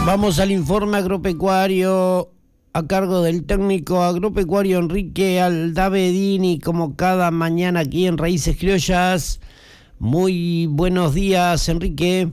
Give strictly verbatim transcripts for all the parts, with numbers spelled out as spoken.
Vamos al informe agropecuario a cargo del técnico agropecuario Enrique Aldavedini, como cada mañana aquí en Raíces Criollas. Muy buenos días, Enrique.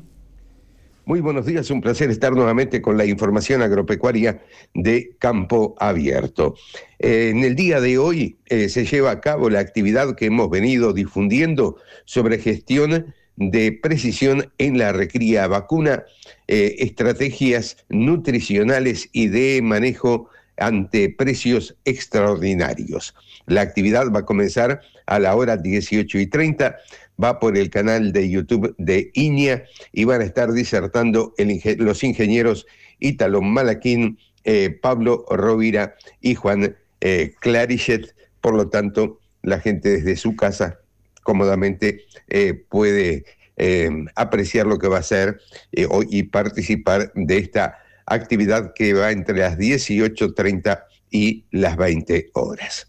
Muy buenos días, un placer estar nuevamente con la información agropecuaria de Campo Abierto. Eh, en el día de hoy eh, se lleva a cabo la actividad que hemos venido difundiendo sobre gestión de precisión en la recría vacuna, eh, estrategias nutricionales y de manejo ante precios extraordinarios. La actividad va a comenzar a la hora dieciocho y treinta, va por el canal de YouTube de Iña y van a estar disertando el, los ingenieros Ítalo Malaquín, eh, Pablo Rovira y Juan eh, Clarichet. Por lo tanto, la gente desde su casa cómodamente eh, puede eh, apreciar lo que va a hacer eh, hoy y participar de esta actividad que va entre las dieciocho treinta y las veinte horas.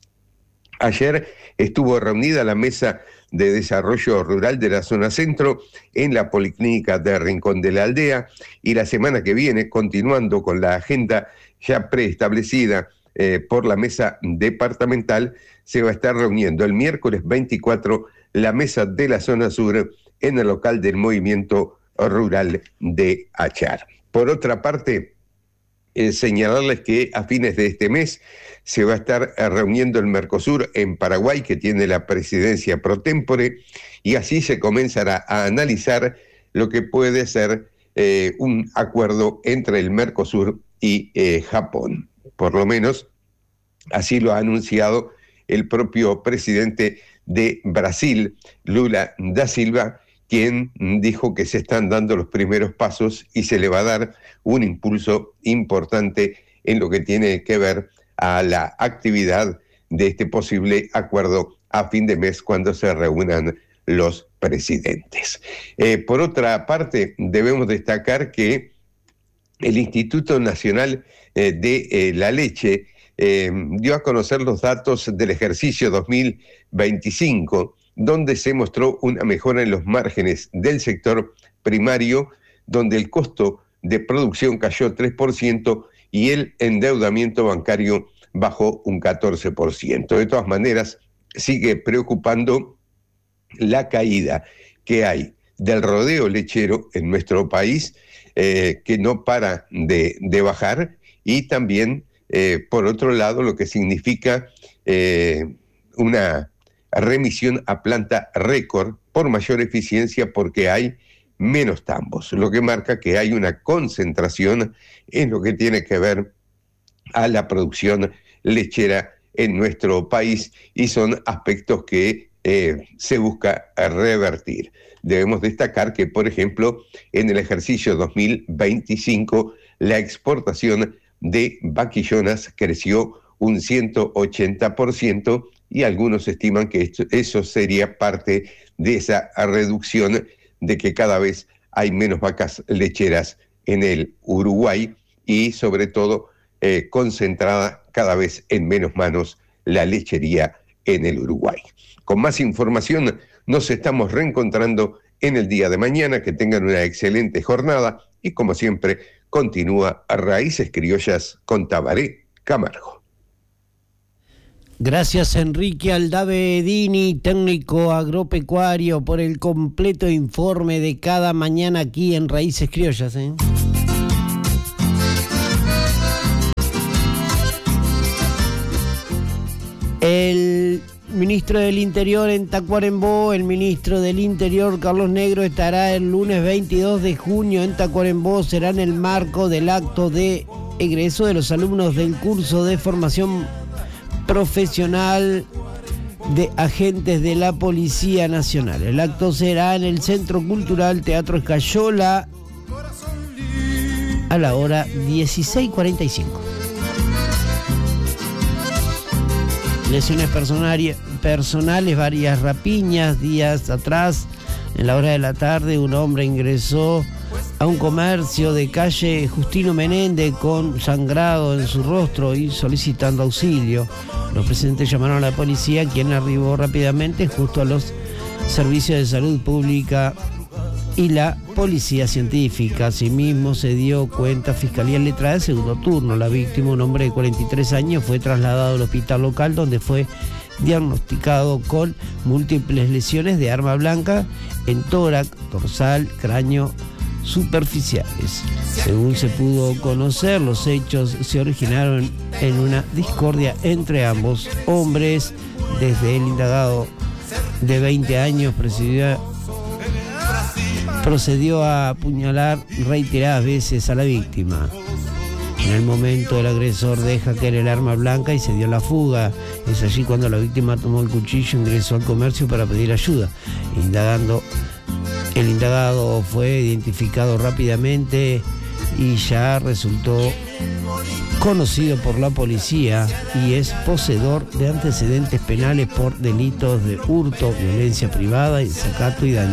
Ayer estuvo reunida la mesa de desarrollo rural de la zona centro en la Policlínica de Rincón de la Aldea, y la semana que viene, continuando con la agenda ya preestablecida eh, por la mesa departamental, se va a estar reuniendo el miércoles veinticuatro la mesa de la zona sur en el local del Movimiento Rural de Achar. Por otra parte, eh, señalarles que a fines de este mes se va a estar reuniendo el Mercosur en Paraguay, que tiene la presidencia pro tempore, y así se comenzará a analizar lo que puede ser eh, un acuerdo entre el Mercosur y eh, Japón. Por lo menos así lo ha anunciado el propio presidente de Brasil, Lula da Silva, quien dijo que se están dando los primeros pasos y se le va a dar un impulso importante en lo que tiene que ver a la actividad de este posible acuerdo a fin de mes cuando se reúnan los presidentes. Eh, por otra parte, debemos destacar que el Instituto Nacional eh, de eh, la Leche eh, dio a conocer los datos del ejercicio dos mil veinticinco, donde se mostró una mejora en los márgenes del sector primario, donde el costo de producción cayó tres por ciento y el endeudamiento bancario bajó un catorce por ciento. De todas maneras, sigue preocupando la caída que hay del rodeo lechero en nuestro país, eh, que no para de, de bajar, y también, eh, por otro lado, lo que significa eh, una remisión a planta récord por mayor eficiencia, porque hay menos tambos, lo que marca que hay una concentración en lo que tiene que ver a la producción lechera en nuestro país, y son aspectos que eh, se busca revertir. Debemos destacar que, por ejemplo, en el ejercicio dos mil veinticinco, la exportación de vaquillonas creció un ciento ochenta por ciento, y algunos estiman que esto, eso sería parte de esa reducción de que cada vez hay menos vacas lecheras en el Uruguay, y sobre todo eh, concentrada cada vez en menos manos la lechería en el Uruguay. Con más información nos estamos reencontrando en el día de mañana. Que tengan una excelente jornada, y como siempre continúa Raíces Criollas con Tabaré Camargo. Gracias, Enrique Aldavedini, técnico agropecuario, por el completo informe de cada mañana aquí en Raíces Criollas, ¿eh? El ministro del Interior en Tacuarembó, el ministro del Interior, Carlos Negro, estará el lunes veintidós de junio en Tacuarembó. Será en el marco del acto de egreso de los alumnos del curso de formación profesional de agentes de la Policía Nacional. El acto será en el Centro Cultural Teatro Escayola a la hora dieciséis cuarenta y cinco. Lesiones personales, varias rapiñas. Días atrás, en la hora de la tarde, un hombre ingresó a un comercio de calle Justino Menéndez con sangrado en su rostro y solicitando auxilio. Los presentes llamaron a la policía, quien arribó rápidamente justo a los servicios de salud pública y la policía científica. Asimismo, se dio cuenta Fiscalía Letra del segundo turno. La víctima, un hombre de cuarenta y tres años, fue trasladado al hospital local donde fue diagnosticado con múltiples lesiones de arma blanca en tórax, dorsal, cráneo superficiales. Según se pudo conocer, los hechos se originaron en una discordia entre ambos hombres. Desde el indagado de veinte años procedió, procedió a apuñalar reiteradas veces a la víctima. En el momento, el agresor deja caer el arma blanca y se dio la fuga. Es allí cuando la víctima tomó el cuchillo e ingresó al comercio para pedir ayuda. Indagando, el indagado fue identificado rápidamente y ya resultó conocido por la policía y es poseedor de antecedentes penales por delitos de hurto, violencia privada, desacato y daño.